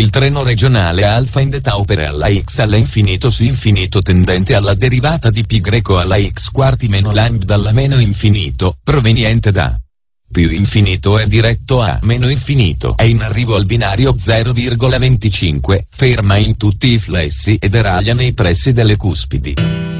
Il treno regionale Alfa Indeta opera alla x all'infinito su infinito tendente alla derivata di π greco alla x quarti meno lambda alla meno infinito, proveniente da più infinito e diretto a meno infinito. È in arrivo al binario 0,25, ferma in tutti i flessi e deraglia nei pressi delle cuspidi.